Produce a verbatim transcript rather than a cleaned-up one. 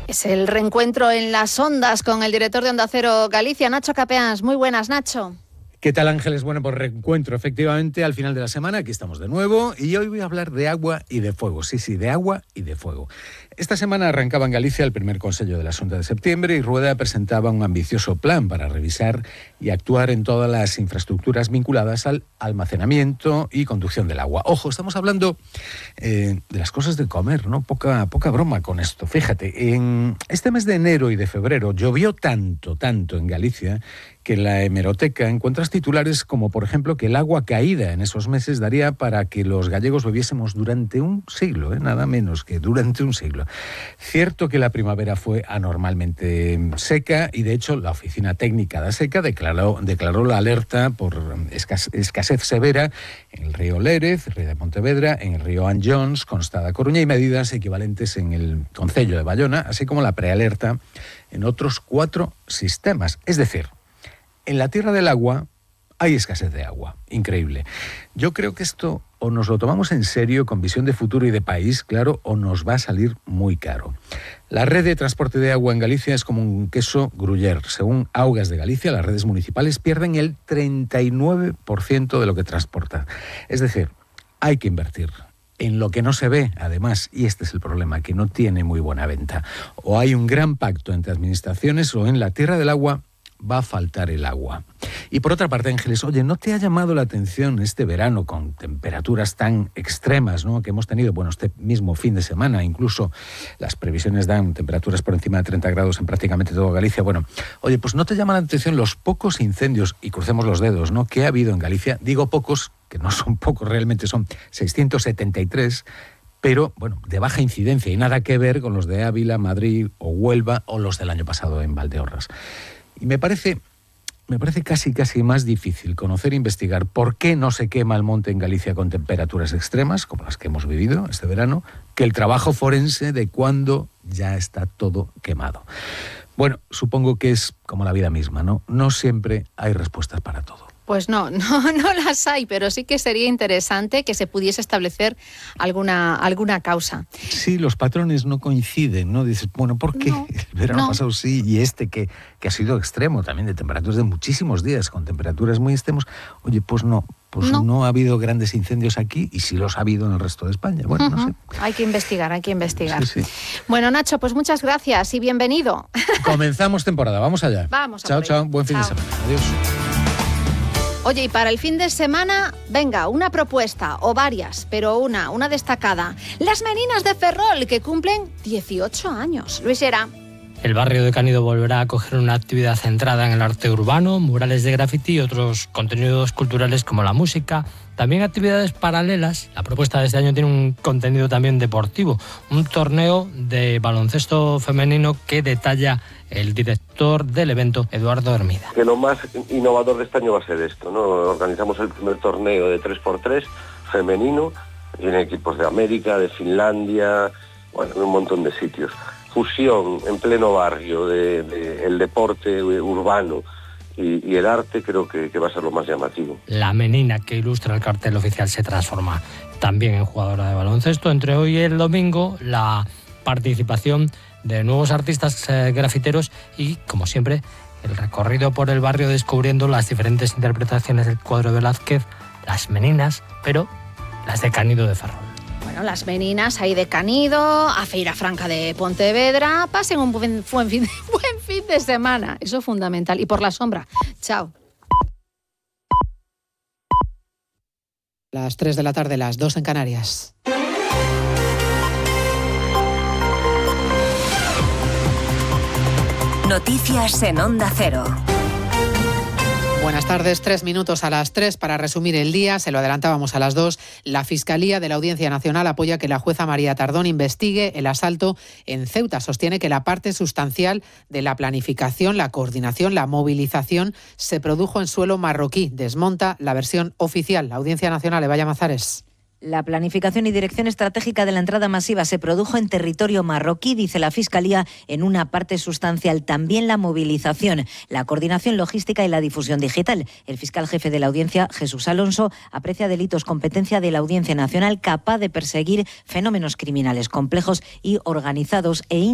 Es el reencuentro en las ondas con el director de Onda Cero Galicia, Nacho Capeans. Muy buenas, Nacho. ¿Qué tal, Ángeles? Bueno, pues reencuentro, efectivamente, al final de la semana. Aquí estamos de nuevo y hoy voy a hablar de agua y de fuego. Sí, sí, de agua y de fuego. Esta semana arrancaba en Galicia el primer Consello de la Xunta de septiembre y Rueda presentaba un ambicioso plan para revisar y actuar en todas las infraestructuras vinculadas al almacenamiento y conducción del agua. Ojo, estamos hablando eh, de las cosas de comer, ¿no? Poca, poca broma con esto. Fíjate, en este mes de enero y de febrero llovió tanto, tanto en Galicia que en la hemeroteca encuentras titulares como, por ejemplo, que el agua caída en esos meses daría para que los gallegos bebiésemos durante un siglo, ¿eh? Nada menos que durante un siglo. Cierto que la primavera fue anormalmente seca y, de hecho, la Oficina Técnica de Seca declaró, declaró la alerta por escasez, escasez severa en el río Lérez, río de Pontevedra, en el río Anllóns, Consta da Coruña y medidas equivalentes en el concello de Bayona, así como la prealerta en otros cuatro sistemas. Es decir, en la Tierra del Agua hay escasez de agua. Increíble. Yo creo que esto o nos lo tomamos en serio con visión de futuro y de país, claro, o nos va a salir muy caro. La red de transporte de agua en Galicia es como un queso gruyère. Según Augas de Galicia, las redes municipales pierden el treinta y nueve por ciento de lo que transportan. Es decir, hay que invertir en lo que no se ve, además, y este es el problema, que no tiene muy buena venta. O hay un gran pacto entre administraciones o en la Tierra del Agua va a faltar el agua. Y por otra parte, Ángeles, oye, ¿no te ha llamado la atención este verano con temperaturas tan extremas, ¿no?, que hemos tenido? Bueno, este mismo fin de semana, incluso las previsiones dan temperaturas por encima de treinta grados en prácticamente toda Galicia. Bueno, oye, pues ¿no te llama la atención los pocos incendios, y crucemos los dedos, ¿no?, que ha habido en Galicia? Digo pocos, que no son pocos, realmente son seiscientos setenta y tres, pero, bueno, de baja incidencia y nada que ver con los de Ávila, Madrid o Huelva o los del año pasado en Valdeorras. Y me parece, me parece casi, casi más difícil conocer e investigar por qué no se quema el monte en Galicia con temperaturas extremas, como las que hemos vivido este verano, que el trabajo forense de cuando ya está todo quemado. Bueno, supongo que es como la vida misma, ¿no? No siempre hay respuestas para todo. Pues no, no, no las hay, pero sí que sería interesante que se pudiese establecer alguna, alguna causa. Sí, los patrones no coinciden, ¿no? Dices, bueno, ¿por qué? No, el verano no. pasado sí, y este que, que ha sido extremo también, de temperaturas de muchísimos días, con temperaturas muy extremos, oye, pues no, pues no. no ha habido grandes incendios aquí y sí los ha habido en el resto de España. Bueno, uh-huh. no sé. Hay que investigar, hay que investigar. Sí, sí. Bueno, Nacho, pues muchas gracias y bienvenido. Comenzamos temporada, vamos allá. Vamos a Chao, chao, buen fin chao. de semana. Adiós. Oye, y para el fin de semana, venga, una propuesta, o varias, pero una, una destacada. Las Meninas de Ferrol, que cumplen dieciocho años. Luis Era. El barrio de Canido volverá a acoger una actividad centrada en el arte urbano, murales de graffiti y otros contenidos culturales como la música. También actividades paralelas. La propuesta de este año tiene un contenido también deportivo. Un torneo de baloncesto femenino que detalla el director del evento, Eduardo Hermida. Que lo más innovador de este año va a ser esto, ¿no? Organizamos el primer torneo de tres por tres femenino. Vienen equipos de América, de Finlandia, bueno, un montón de sitios. Fusión en pleno barrio de, de el deporte urbano y, y el arte, creo que, que va a ser lo más llamativo. La menina que ilustra el cartel oficial se transforma también en jugadora de baloncesto. Entre hoy y el domingo, la participación de nuevos artistas eh, grafiteros y, como siempre, el recorrido por el barrio descubriendo las diferentes interpretaciones del cuadro de Velázquez, las meninas, pero las de Canido de Ferrol. Bueno, las meninas ahí de Canido, a Feira Franca de Pontevedra, pasen un buen, buen, fin, buen fin de semana, eso es fundamental. Y por la sombra, chao. Las tres de la tarde, las dos en Canarias. Noticias en Onda Cero. Buenas tardes, tres minutos a las tres para resumir el día. Se lo adelantábamos a las dos. La Fiscalía de la Audiencia Nacional apoya que la jueza María Tardón investigue el asalto en Ceuta. Sostiene que la parte sustancial de la planificación, la coordinación, la movilización se produjo en suelo marroquí. Desmonta la versión oficial. La Audiencia Nacional, Evaya Mazares. La planificación y dirección estratégica de la entrada masiva se produjo en territorio marroquí, dice la Fiscalía, en una parte sustancial. También la movilización, la coordinación logística y la difusión digital. El fiscal jefe de la Audiencia, Jesús Alonso, aprecia delitos competencia de la Audiencia Nacional capaz de perseguir fenómenos criminales complejos y organizados e